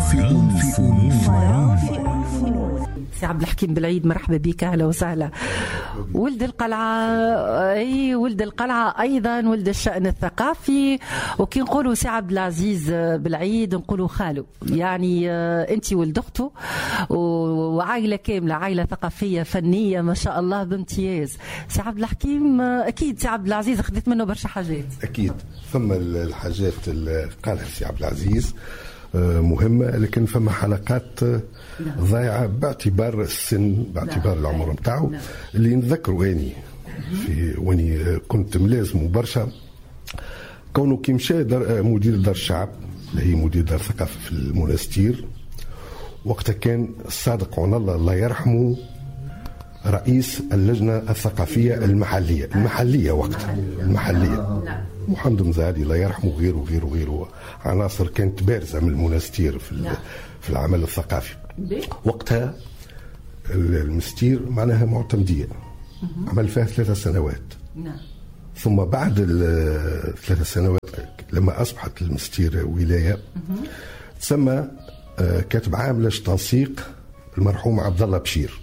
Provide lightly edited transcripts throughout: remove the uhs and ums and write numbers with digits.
سي عبد الحكيم بالعيد، مرحبا بك، اهلا وسهلا. ولد القلعه، اي ولد القلعه ايضا ولد الشأن الثقافي، وكي نقولوا سي عبد العزيز بالعيد نقولوا خالو، يعني انت ولد اخته وعائله كامله، عائله ثقافيه فنيه ما شاء الله بامتياز. سي عبد الحكيم اكيد سي عبد العزيز خذيت منه برشا حاجات. اكيد فما الحاجات اللي قالها سي عبد العزيز مهمة، لكن فما حلقات ضايعة باعتبار السن، باعتبار العمر متاعه. اللي نذكره أني واني كنت ملازم برشا، كونه كي مشى مدير دار الشعب اللي هي مدير دار الثقافة في المنستير، وقتها كان الصادق عون الله يرحمه رئيس اللجنة الثقافية المحلية وقتها المحلية، محمد مزادي الله يرحمه، غيره عناصر كانت بارزة من المنستير في العمل الثقافي. وقتها المستير معناها معتمدية، عمل فيها 3 سنوات. ثم بعد 3 سنوات لما أصبحت المستير ولاية تسمى كاتب عام لجنة تنسيق المرحوم عبد الله بشير،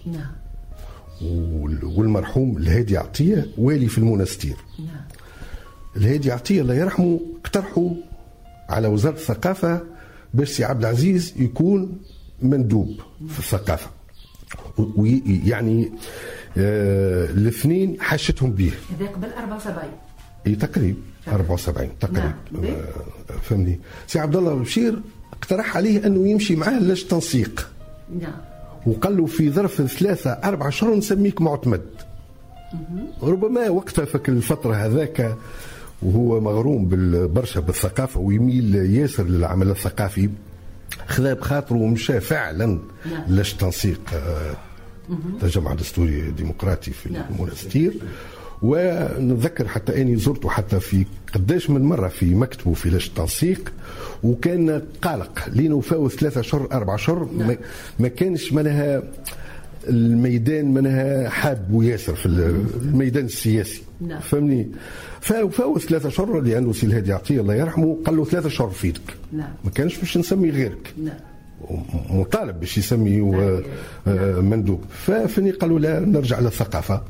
والمرحوم الهادي عطية والي في المنستير. الهادي عطية الله يرحمه اقترحوا على وزارة الثقافة باش سي عبد العزيز يكون مندوب في الثقافة، ويعني الاثنين حاشتهم به. هذا قبل 74 تقريبا 74 تقريبا. فهمني. سي عبد الله بشير اقترح عليه انه يمشي معاه لجنة تنسيق، وقال له في ظرف 3-4 أشهر نسميك معتمد. ربما وقتها فك الفترة هذاك وهو مغروم برشا بالثقافة ويميل ياسر للعمل الثقافي، خذا بخاطره ومشى فعلا لجنة تنسيق التجمع الدستوري الديمقراطي في المنستير. ونذكر حتى اني زرته حتى في قداش من مره في مكتبه في لجنة التنسيق، وكان قلق لينو فاوت 3 أشهر 4 أشهر ما كانش منها الميدان منها حاب وياسر في الميدان السياسي. فهمني. فاوت 3 أشهر لانه سي الهادي عطية الله يرحمه قال له 3 أشهر فيدك، ما كانش باش نسمي غيرك، مطالب باش يسمي مندوب. ففني قالوا لا نرجع للثقافة،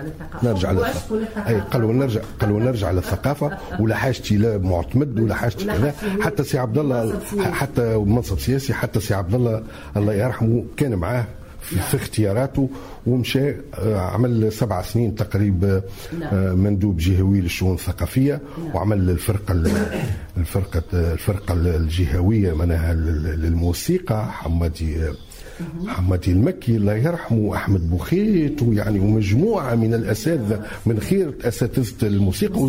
قالوا نرجع للثقافة، ولا حاجتي لا معتمد ولا حاجتي كذا. حتى سي عبد الله حتى منصب سياسي، حتى سي عبد الله الله يرحمه كان معاه في اختياراته، ومشى عمل 7 سنين تقريبا مندوب جهوي للشؤون الثقافية، وعمل الفرقة الجهوية منها للموسيقى، حمادي المكي الله يرحمه، أحمد بوخيت، ويعني ومجموعة من الأساتذة من خير أساتذة الموسيقى،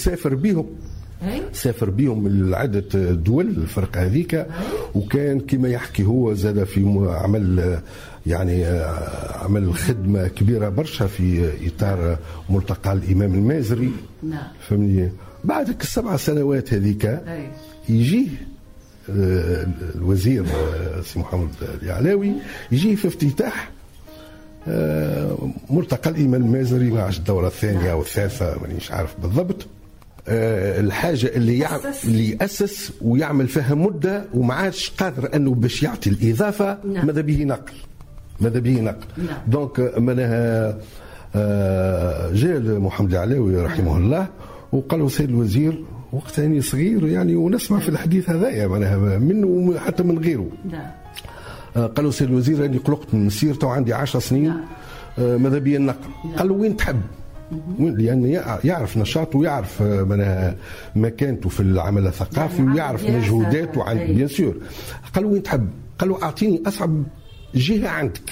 سافر بيهم لعدة دول الفرقة هذيك. وكان كما يحكي هو زاد في عمل خدمة كبيرة برشا في إطار ملتقى الإمام المازري. فهمني. بعد 7 سنوات هذيك يجيه الوزير سي محمد اليعلاوي، يجيه في افتتاح ملتقى الإمام المازري مع الدورة الثانية أو الثالثة مانيش عارف بالضبط. الحاجة اللي يأسس ويعمل فيها مدة وما عادش قادر أنه باش يعطي الإضافة، ماذا به نقل. دونك منها جاء محمد العلاوي رحمه الله وقال له سيد الوزير، وقت ثاني صغير يعني ونسمع في الحديث هذايا منها منه حتى من غيره، قال له سيد الوزير أني قلقت من مسيرته وعندي 10 سنين، ماذا بي النقل. قال له وين تحب، لأن يعرف نشاطه ويعرف مكانته في العمل الثقافي ويعرف مجهوداته عند بيان سور. قال له وين تحب، قال له أعطيني أصعب جهة عندك.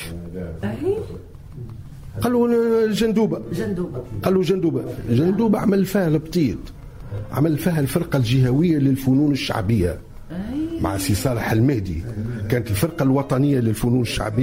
قال له جندوبة. قال له جندوبة عمل فيها البطيط، عمل فيها الفرقة الجهوية للفنون الشعبية مع سي صالح المهدي. كانت الفرقة الوطنية للفنون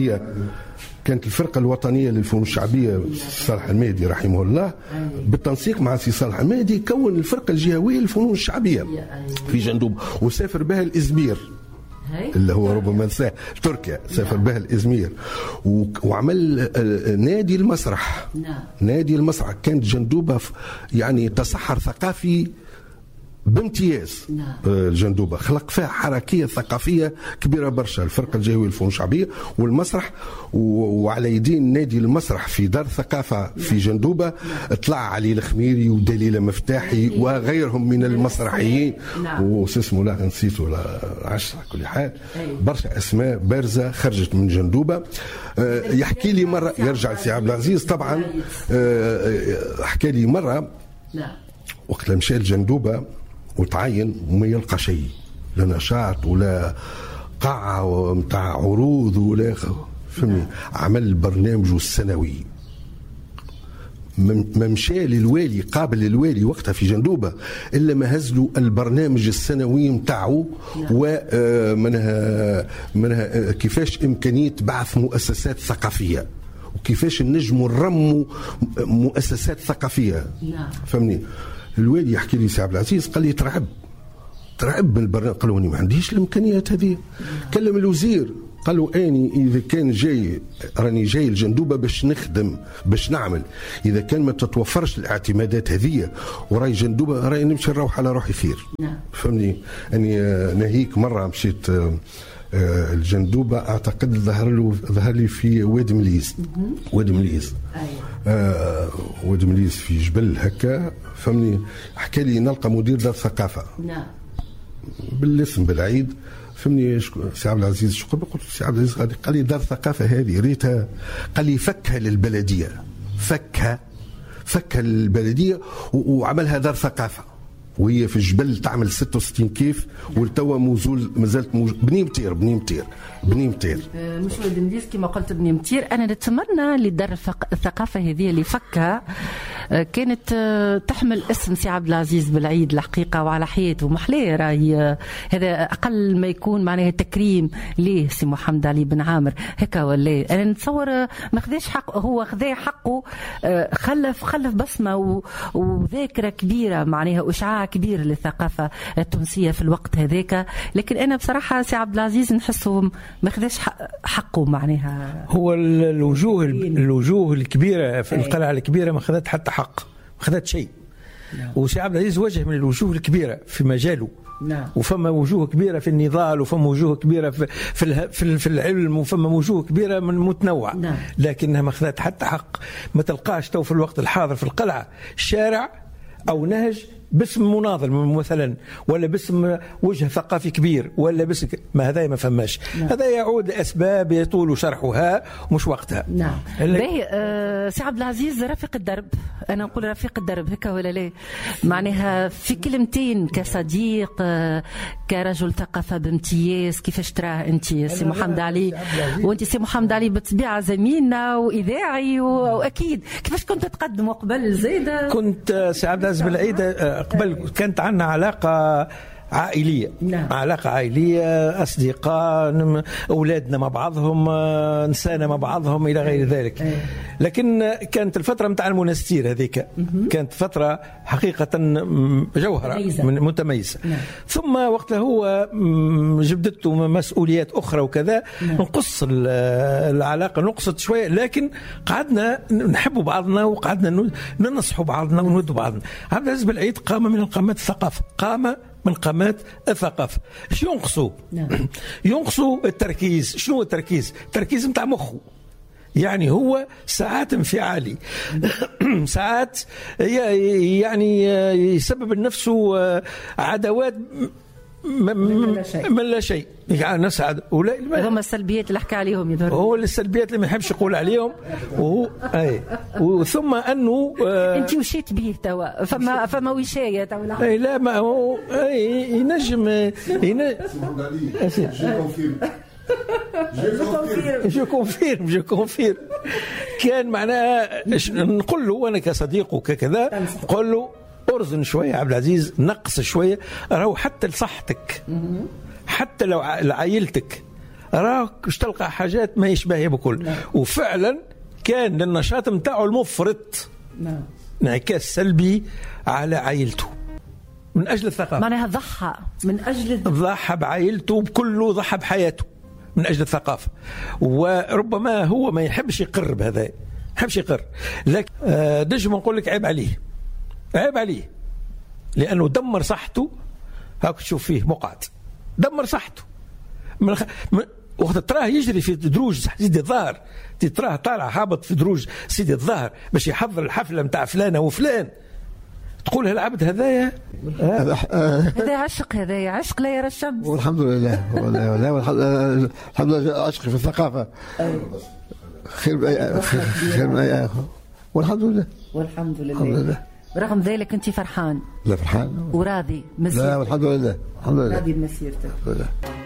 الشعبية صالح المهدي رحمه الله بالتنسيق مع سي صالح المهدي كون الفرقة الجهوية للفنون الشعبية في جندوب، وسافر بها الإزمير اللي هو ربما نساه تركيا، سافر بها الإزمير وعمل نادي المسرح. كانت جندوبة يعني تصحر ثقافي بامتياز. الجندوبة خلق فيها حركية ثقافية كبيرة برشا، الفرقة الجهوية للفنون الشعبية والمسرح، وعلى يدين نادي المسرح في دار الثقافة في جندوبة طلع علي الخميري ودليلة مفتاحي وغيرهم من المسرحيين وسمو لا نسيته لا 10 كل حال، برشا أسماء بارزة خرجت من جندوبة. يحكي لي مرة يرجع سي عبد العزيز طبعا، حكى لي مرة وقت مشى الجندوبة وتعين وما يلقى شيء، لا نشاط ولا قاعة متاع عروض ولا فهمني، عمل برنامجه السنوي، ما مشى للوالي قابل الوالي وقتها في جندوبة إلا ما هزلوا البرنامج السنوي متاعه ومنها كيفاش إمكانية بعث مؤسسات ثقافية وكيفاش النجم نرموا مؤسسات ثقافية. فهمني الوالي يحكي لي سي عبد العزيز قال لي ترعب من البرنامج، قالوا اني ما عنديش الامكانيات هذه. كلم الوزير قالوا اني اذا كان راني جاي الجندوبه باش نخدم باش نعمل، اذا كان ما تتوفرش الاعتمادات هذه وراي جندوبه راي نمشي نروح على روحي خير. فهمني اني ناهيك مره مشيت الجندوبه اعتقد ظهر لي في وادي مليز. وادي مليز في جبل هكا، فهمني حكى لي نلقى مدير دار الثقافه بالاسم بالعيد، فهمني سي عبد العزيز شو قلت سي عبد العزيز قال لي دار الثقافه هذه ريتها، قال لي فكها للبلديه، فكها للبلديه وعملها دار ثقافه وهي في الجبل تعمل 66 كيف، والتوا مازالت بني متير مش ولد مليز كما قلت بني متير. انا نتمنى لدار الثقافه هذه اللي فكها كانت تحمل اسم سي عبد العزيز بالعيد الحقيقه وعلى حياته محلاه، راهي هذا اقل ما يكون معناها تكريم ليه سي محمد علي بن عامر هكا ولا. انا نتصور ما خذاش حقه، هو خذا حقه، خلف بصمه وذاكره كبيره معناها اشعاع كبير للثقافه التونسيه في الوقت هذاك. لكن انا بصراحه سي عبد العزيز نحسه ما خذاش حقه معناها. هو الوجوه الكبيره في القلعه الكبيره ما خذت حتى حق، ما خذت شيء. وسي عبد العزيز وجه من الوجوه الكبيره في مجاله. وفما وجوه كبيره في النضال، وفما وجوه كبيره في العلم، وفما وجوه كبيره من متنوع. لكنها ما خذت حتى حق. ما تلقاش تو في الوقت الحاضر في القلعه شارع او نهج باسم مناضل مثلا، ولا باسم وجه ثقافي كبير، ولا باسم ما هذا ما فماش. هذا يعود لأسباب يطول شرحها ومش وقتها. نعم. سي عبد العزيز رفيق الدرب، أنا نقول رفيق الدرب هكا ولا لا؟ معناها في كلمتين كصديق كرجل ثقافة بامتياز، كيفاش تراه أنت سي محمد علي؟ وأنت سي محمد علي بالطبيعة زميلنا وإذاعي، وأكيد كيفاش كنت تقدموا قبل زيادة؟ كنت سي عبد العزيز بالعيد قبل كانت عندنا علاقة عائلية. علاقة عائلية، أصدقاء، أولادنا مع بعضهم، نسانا مع بعضهم إلى غير ذلك. لكن كانت الفترة متاع المنستير هذيك كانت فترة حقيقة جوهرة متميزة. ثم وقتها هو جبدته مسؤوليات أخرى وكذا، نقص العلاقة، نقصت شوية، لكن قعدنا نحب بعضنا وقعدنا ننصحوا بعضنا ونودوا بعضنا. عبد العزيز بالعيد قام من قامات الثقافة، قام من قامات الثقافة. شو ينقصوا؟ ينقصوا التركيز. شنو التركيز؟ التركيز متاع مخه، يعني هو ساعات انفعالي، ساعات يعني يسبب لنفسه عداوات من لا شيء، يعني نسعد. هم السلبيات اللي حكى عليهم يظهر، هو السلبيات اللي ما يحبش يقول عليهم. وهو وثم انه انت وشيت به توا فما وشايه توا. لا ما هو ينجم جو كونفيرم كان معناها نقول له انا كصديق وكذا، نقول له أرزن شوية عبد العزيز، نقص شوية، راهو حتى لصحتك، حتى لو لعائلتك راك باش تلقى حاجات ما يشبهها بكل. وفعلا كان النشاط متاعه المفرط انعكاس سلبي على عائلته من أجل الثقافة. معناها ضحى من أجل ضحى بعائلته بكله، ضحى بحياته من أجل الثقافة. وربما هو ما يحبش يقر بهذا، ما يحبش يقر، لكن نجم نقول لك عيب عليه، لأنه دمر صحته. هاك تشوف فيه مقعد دمر صحته وقت تراه يجري في دروج سيدي الظهر، تراه طالع هابط في دروج سيدي الظهر باش يحضر الحفلة متاع فلانة وفلان، تقول هالعبد هذايا هذا عشق، هذايا عشق لا يرى الشمس. والحمد لله الحمد لله عشقي في الثقافة خير من أي آخر، والحمد لله. والحمد لله. برغم ذلك أنت فرحان؟ لا فرحان وراضي مسيرتك؟ لا والحمد لله. راضي بمسيرتك.